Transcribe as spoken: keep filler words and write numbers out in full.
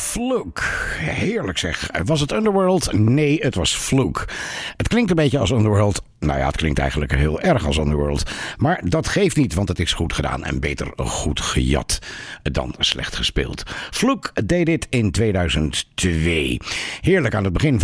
Fluke. Heerlijk zeg. Was het Underworld? Nee, het was Fluke. Het klinkt een beetje als Underworld. Nou ja, het klinkt eigenlijk heel erg als Underworld. Maar dat geeft niet, want het is goed gedaan. En beter goed gejat dan slecht gespeeld. Fluke deed dit in tweeduizend twee. Heerlijk aan het begin van